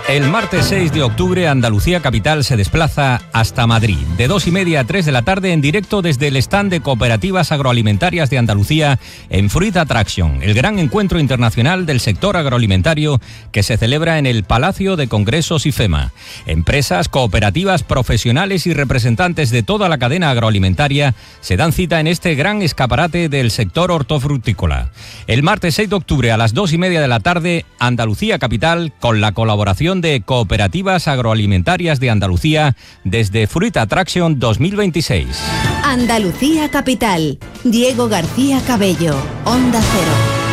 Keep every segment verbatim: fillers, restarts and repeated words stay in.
El martes seis de octubre, Andalucía Capital se desplaza hasta Madrid. De dos y media a tres de la tarde, en directo desde el stand de Cooperativas Agroalimentarias de Andalucía en Fruit Attraction, el gran encuentro internacional del sector agroalimentario que se celebra en el Palacio de Congresos IFEMA. Empresas, cooperativas, profesionales y representantes de toda la cadena agroalimentaria se dan cita en este gran escaparate del sector hortofrutícola. El martes seis de octubre a las dos y media de la tarde, Andalucía Capital, con la colaboración de Cooperativas Agroalimentarias de Andalucía desde Fruit Attraction dos mil veintiséis. Andalucía Capital. Diego García Cabello, Onda Cero.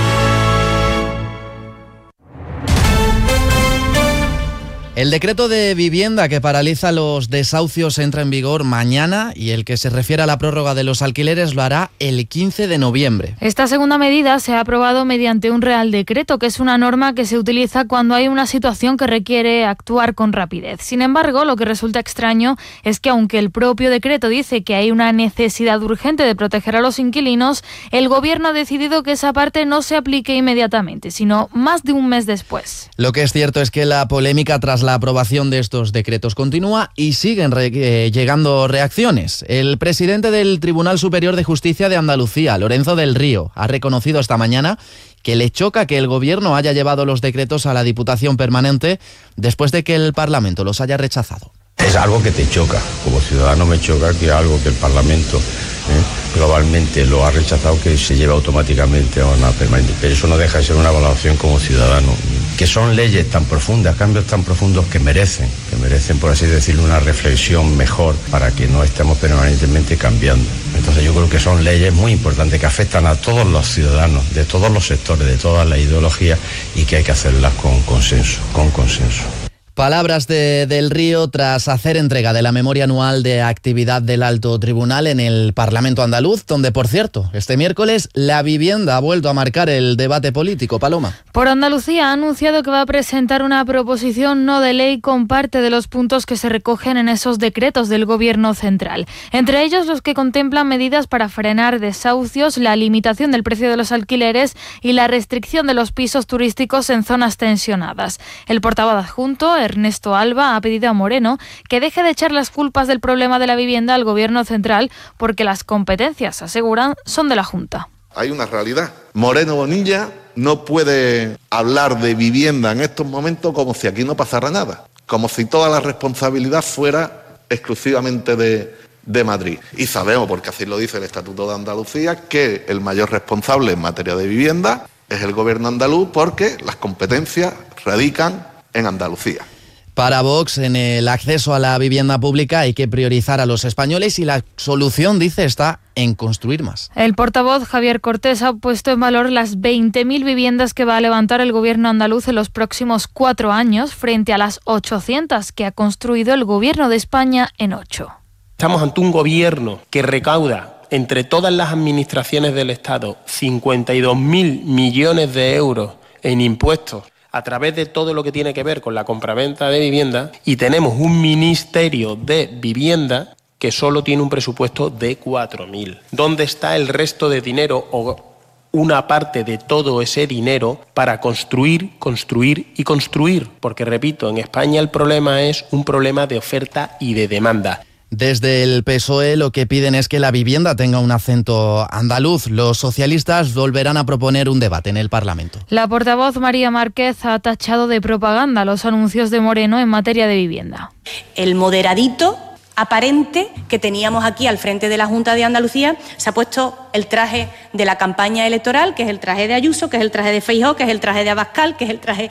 El decreto de vivienda que paraliza los desahucios entra en vigor mañana y el que se refiere a la prórroga de los alquileres lo hará el quince de noviembre. Esta segunda medida se ha aprobado mediante un Real Decreto, que es una norma que se utiliza cuando hay una situación que requiere actuar con rapidez. Sin embargo, lo que resulta extraño es que aunque el propio decreto dice que hay una necesidad urgente de proteger a los inquilinos, el Gobierno ha decidido que esa parte no se aplique inmediatamente, sino más de un mes después. Lo que es cierto es que la polémica tras la aprobación de estos decretos continúa y siguen re- eh, llegando reacciones. El presidente del Tribunal Superior de Justicia de Andalucía, Lorenzo del Río, ha reconocido esta mañana que le choca que el Gobierno haya llevado los decretos a la Diputación Permanente después de que el Parlamento los haya rechazado. Es algo que te choca, como ciudadano me choca que algo que el Parlamento eh, globalmente lo ha rechazado, que se lleve automáticamente a una permanente, pero eso no deja de ser una evaluación como ciudadano, que son leyes tan profundas, cambios tan profundos que merecen, que merecen por así decirlo una reflexión mejor para que no estemos permanentemente cambiando. Entonces yo creo que son leyes muy importantes que afectan a todos los ciudadanos, de todos los sectores, de todas las ideologías y que hay que hacerlas con consenso, con consenso. Palabras de Del Río tras hacer entrega de la memoria anual de actividad del Alto Tribunal en el Parlamento andaluz, donde, por cierto, este miércoles la vivienda ha vuelto a marcar el debate político. Paloma. Por Andalucía ha anunciado que va a presentar una proposición no de ley con parte de los puntos que se recogen en esos decretos del Gobierno central. Entre ellos los que contemplan medidas para frenar desahucios, la limitación del precio de los alquileres y la restricción de los pisos turísticos en zonas tensionadas. El portavoz adjunto, Ernesto Alba, ha pedido a Moreno que deje de echar las culpas del problema de la vivienda al Gobierno central porque las competencias, aseguran, son de la Junta. Hay una realidad. Moreno Bonilla no puede hablar de vivienda en estos momentos como si aquí no pasara nada, como si toda la responsabilidad fuera exclusivamente de, de Madrid. Y sabemos, porque así lo dice el Estatuto de Andalucía, que el mayor responsable en materia de vivienda es el Gobierno andaluz porque las competencias radican en Andalucía. Para Vox, en el acceso a la vivienda pública hay que priorizar a los españoles y la solución, dice, está en construir más. El portavoz Javier Cortés ha puesto en valor las veinte mil viviendas que va a levantar el Gobierno andaluz en los próximos cuatro años frente a las ochocientas que ha construido el Gobierno de España en ocho. Estamos ante un gobierno que recauda entre todas las administraciones del Estado cincuenta y dos mil millones de euros en impuestos a través de todo lo que tiene que ver con la compraventa de vivienda, y tenemos un Ministerio de Vivienda que solo tiene un presupuesto de cuatro mil. ¿Dónde está el resto de dinero o una parte de todo ese dinero para construir, construir y construir? Porque, repito, en España el problema es un problema de oferta y de demanda. Desde el P S O E lo que piden es que la vivienda tenga un acento andaluz. Los socialistas volverán a proponer un debate en el Parlamento. La portavoz María Márquez ha tachado de propaganda los anuncios de Moreno en materia de vivienda. El moderadito aparente que teníamos aquí al frente de la Junta de Andalucía se ha puesto el traje de la campaña electoral, que es el traje de Ayuso, que es el traje de Feijóo, que es el traje de Abascal, que es el traje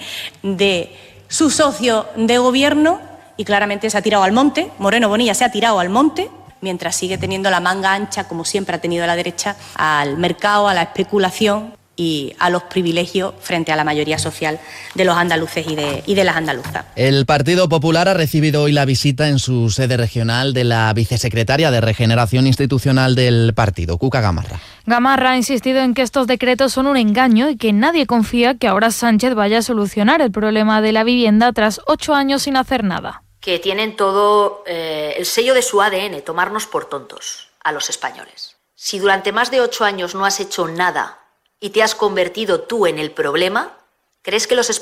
de su socio de gobierno, y claramente se ha tirado al monte. Moreno Bonilla se ha tirado al monte, mientras sigue teniendo la manga ancha, como siempre ha tenido la derecha, al mercado, a la especulación y a los privilegios frente a la mayoría social de los andaluces y de, y de las andaluzas. El Partido Popular ha recibido hoy la visita en su sede regional de la vicesecretaria de Regeneración Institucional del partido, Cuca Gamarra. Gamarra ha insistido en que estos decretos son un engaño y que nadie confía que ahora Sánchez vaya a solucionar el problema de la vivienda tras ocho años sin hacer nada. Que tienen todo eh, el sello de su A D N, tomarnos por tontos a los españoles. Si durante más de ocho años no has hecho nada y te has convertido tú en el problema, ¿crees que los españoles